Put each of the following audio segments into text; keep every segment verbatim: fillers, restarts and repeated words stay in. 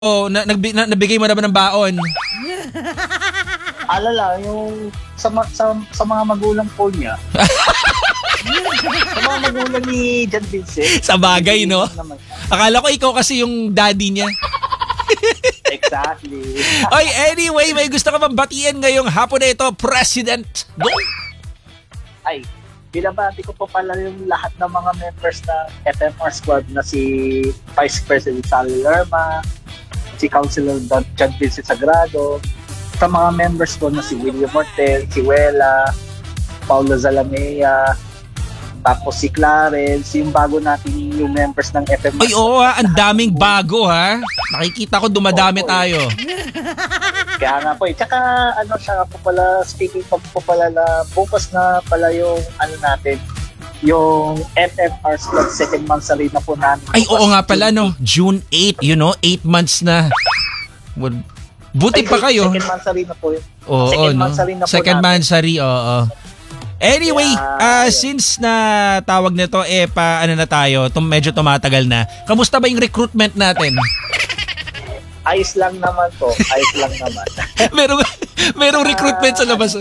Oh, na, nagbi, na, nabigay mo na ba ng baon? Alala, yung sa, ma- sa, sa mga magulang po niya. Sa mga magulang ni John Vincent. Sa bagay, no? Naman. Akala ko ikaw kasi yung daddy niya. Exactly. Oy, anyway, may gusto ka bang batiin ngayong hapon na ito, President? Go! Ay, binabati ko po pala yung lahat ng mga members ng F M R Squad na si Vice President Sally Lerma, si Councilor John Vincent Sagrado, sa mga members ko na si William Mortel, si Wela, Paulo Zalamea, tapos si Clarence, yung bago natin yung members ng F M R. Ay, oo ha, ang daming bago ha. Nakikita ko dumadami Oo, tayo. Kaya nga po eh. Tsaka ano siya po pala, speaking of po pala na bukas na pala yung ano natin, yung F M R Squad second monthsary na po namin. Ay, oo nga pala, no? June eighth, you know, eight months na. Well, buti Ay, pa kayo. Second monthsary na po yun. Oo, second no? monthsary na po Second namin. monthsary, oo. Anyway, Yeah, uh, yeah. since na tawag nito, eh, pa, ano na tayo, tum- medyo tumatagal na. Kamusta ba yung recruitment natin? Ayos lang naman po. Ayos lang naman. merong, merong recruitment sa labas.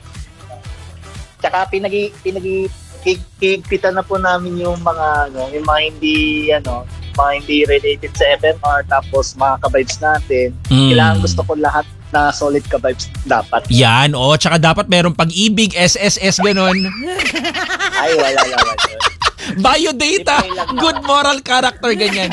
Tsaka pinagi pinagi higpitan na po namin yung mga ano, yung mga hindi ano, mga hindi related sa F M R, tapos mga ka-vibes natin. Mm. Kailangan gusto ko lahat na solid ka-vibes dapat. Yan, oo. Tsaka dapat merong pag-ibig, S S S, ganon. Ay, wala naman yun. Biodata, good moral character, ganyan.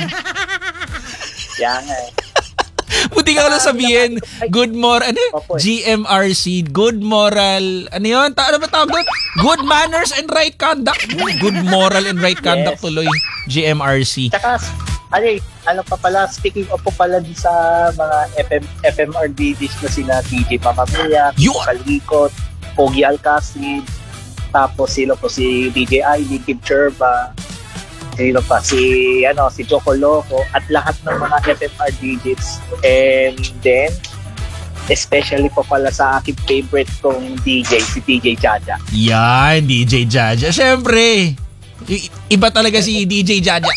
Yan nga eh. Buti ka lang sabihin, good moral, ano? Opo eh. G M R C, good moral, ano yun? Ta- ano ba tawag doon? Good manners and right conduct. Good moral and right conduct Yes. tuloy, G M R C. Tsaka, ano eh, ano pa pala, speaking of po pala din sa mga F M, F M R D Js na sina D J Mamamia, Yun! Kalikot, Pogi Alcacid, tapos sino po si D J Ivy, Kim Cherba, sino pa si ano si Choco Loco, at lahat ng mga F M R D Js. And then especially po pala sa aking favorite kong D J, si D J Jaja. Yan, D J Jaja. Siyempre, i- iba talaga si D J Jaja.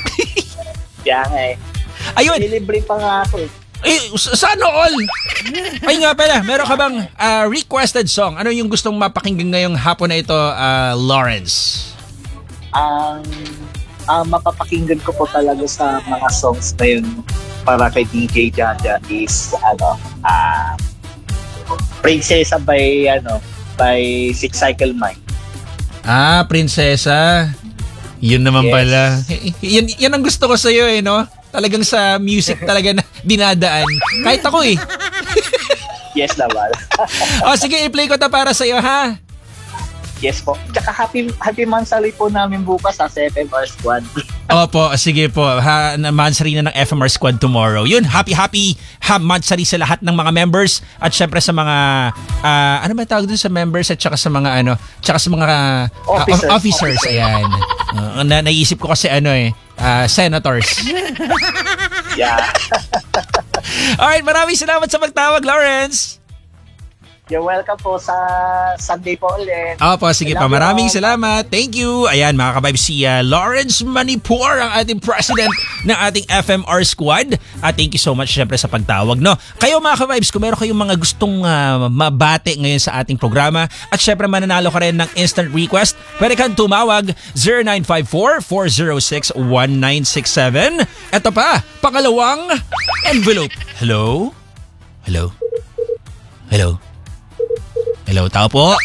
Kaya nga eh. Ayun, Nilibre pa nga ako eh. eh, s- sana all. Ay nga pala, meron ka bang ah, requested song? Ano yung gustong mapakinggan ngayong hapon na ito, ah, Lawrence? Ang ang mapapakinggan ko po talaga sa mga songs na yun para kay D J Jaja is ano, ah Prinsesa by ano, by Six Cycle Mind. Ah, Prinsesa. Yun naman Yes. pala. Y- yan, yan ang gusto ko sa'yo eh, no? Talagang sa music talaga na dinadaan. Kahit ako eh. Yes naman. O sige, i-play ko ta para sa'yo, ha? Yes po. Tsaka happy happy monthsary po namin bukas sa F M R Squad. Opo, sige po. Ha, na mansari na ng F M R Squad tomorrow. Yun, happy, happy ha, mansari sa lahat ng mga members at syempre sa mga, ah, ano ba tawag dun sa members at saka sa mga ano, tsaka sa mga ah, Officers. o- officers. Officers. Ayan. Uh, na, naisip ko kasi ano eh, ah, senators. Yeah. Alright, maraming salamat sa pagtawag, Lawrence. You're welcome po sa Sunday po ulit. Opo, sige pa. Salamat. Maraming salamat. Thank you. Ayan, mga kabaib, si uh, Lawrence Manipur, ang ating president ng ating F M R Squad. At thank you so much syempre sa pagtawag, no? Kayo mga kabibes, kung meron kayong mga gustong uh, mabate ngayon sa ating programa at syempre mananalo ka rin ng instant request, pwede kang tumawag zero nine five four, four zero six, one nine six seven. Ito pa, pangalawang envelope. Hello? Hello? Hello? Hello, tao po.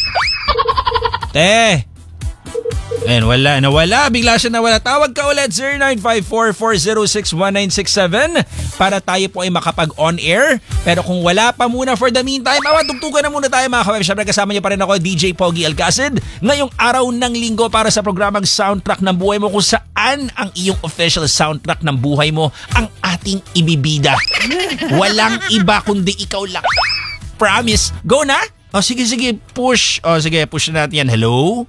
Te. Ayan, wala. Nawala. Bigla siya nawala. Tawag ka ulit. zero nine five four, four zero six, one nine six seven para tayo po ay makapag-on-air. Pero kung wala pa muna for the meantime, awa, tugtugan na muna tayo mga kabib. Siyempre kasama niyo pa rin ako, D J Pogi Alcacid. Ngayong araw ng linggo para sa programang Soundtrack ng Buhay Mo, kung saan ang iyong official soundtrack ng buhay mo ang ating ibibida. Walang iba kundi ikaw lang. Promise. Go na? O sige, sige. Push. O sige, push na natin yan. Hello?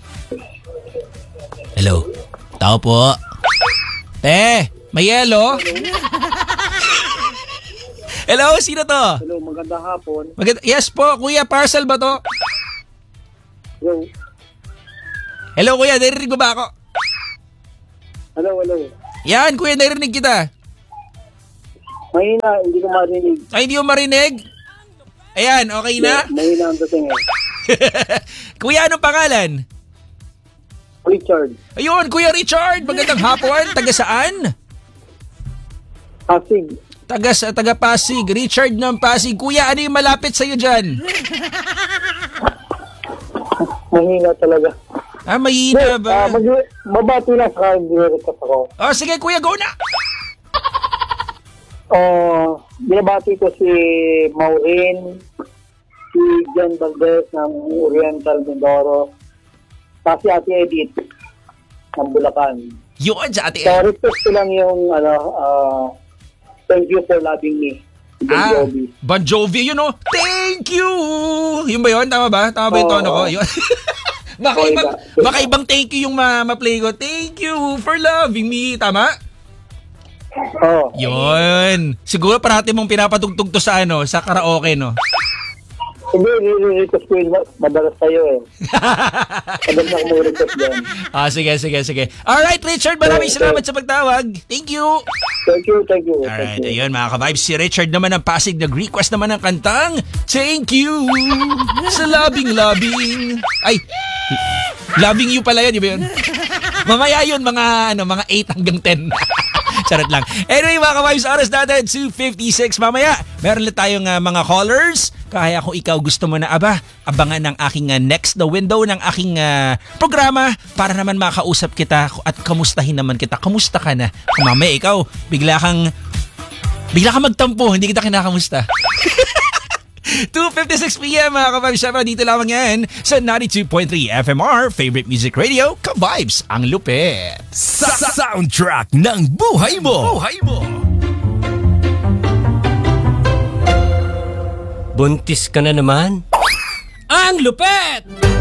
Hello? Tao po. Te, may yelo? Hello, sino to? Hello, magandang hapon. Maganda. Yes po, kuya, parcel ba to? Hello. Hello, kuya, narinig mo ba ako? Hello, hello. Yan, kuya, narinig kita. Mahina, hindi ko marinig. Ay, hindi mo marinig? Ayan, okay na? Mahina ang dating eh. Kuya, anong pangalan? Richard. Ayun, Kuya Richard, magandang hapon. Taga saan? Pasig. Taga, sa- taga Pasig. Richard ng Pasig. Kuya, ano yung malapit sa'yo dyan? Mahina talaga. Ah, mahina ba? Ah, mag mabati lang sa mag-request ako. Oh, sige, Kuya, go na. Uh, binabati ko si Maureen, si Jan Valdez ng Oriental Mindoro, kasi Ate Edith ng Bulacan. Yun, sa ate. So, request ko lang yung, ano, uh, thank you for loving me. Bon Ah, Jovi. Bon Jovi, yun oh. Thank you! Yun ba yun? Tama ba? Tama ba yung Oo. tono ko? Yun. baka, Oo, ibang, iba. baka ibang thank you yung ma- ma-play ko. Thank you for loving me. Tama? Oh. Yun. Siguro parati mong pinapatugtog to sa ano, sa karaoke, no? Hindi, nire-request ko yun madalas sa'yo eh. Madalas na ako mag-request dyan. Ah, sige, sige, sige. Alright, Richard, maraming Okay. salamat sa pagtawag. Thank you. Thank you, thank you. Alright, Thank you. ayun mga ka-vibes. Si Richard naman ng Pasig nag-request naman ng kantang Thank You sa Labing Labing. Ay, Labing You pala yun, di ba yun? Mamaya yun, mga, ano, mga eight hanggang ten. Charot lang. Anyway, mga ka-vibes, oras natin, two fifty-six. Mamaya, meron lang tayong uh, mga callers. Kaya kung ikaw gusto mo na, aba, abangan ng aking uh, next the window ng aking uh, programa para naman makausap kita at kamustahin naman kita. Kamusta ka na? Kung mamaya ikaw, bigla kang, bigla kang magtampo, hindi kita kinakamusta. two fifty-six p.m. mga ka-vibes. Siyempre, dito lamang yan sa ninety-two point three F M R, Favorite Music Radio, ka-vibes ang lupit. Sa soundtrack ng buhay mo. Buhay mo. Buntis ka na naman? Ang lupet!